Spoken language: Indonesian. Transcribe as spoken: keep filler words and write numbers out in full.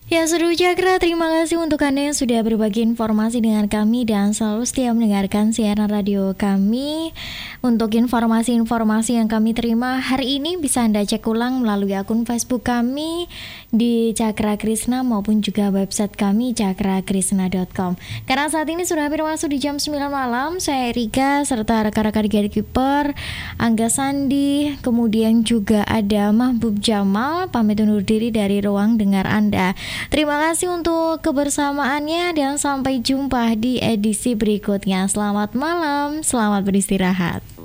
Ya, Seru Cakra, terima kasih untuk Anda yang sudah berbagi informasi dengan kami dan selalu setia mendengarkan siaran radio kami. Untuk informasi-informasi yang kami terima hari ini bisa Anda cek ulang melalui akun Facebook kami di Cakra Krisna maupun juga website kami cakra krisna dot com. Karena saat ini sudah hampir masuk di jam sembilan malam, saya Erika serta rekan-rekan Gatekeeper, Angga Sandi, kemudian juga ada Mahbub Jamal pamit undur diri dari ruang dengar Anda. Terima kasih untuk kebersamaannya dan sampai jumpa di edisi berikutnya. Selamat malam, selamat beristirahat.